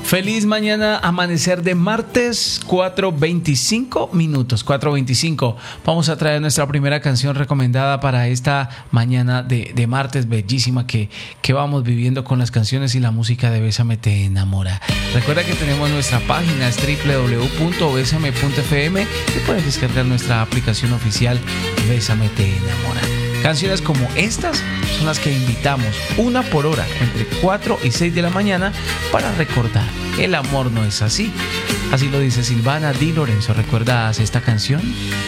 Feliz mañana, amanecer de martes, 4:25. 4:25. Vamos a traer nuestra primera canción recomendada para esta mañana de martes bellísima que vamos viviendo con las canciones y la música de Bésame Te Enamora. Recuerda que tenemos nuestra página, es www.besame.fm, y puedes descargar nuestra aplicación oficial Bésame Te Enamora. Canciones como estas son las que invitamos una por hora entre 4 y 6 de la mañana para recordar. El amor no es así. Así lo dice Silvana Di Lorenzo. ¿Recuerdas esta canción?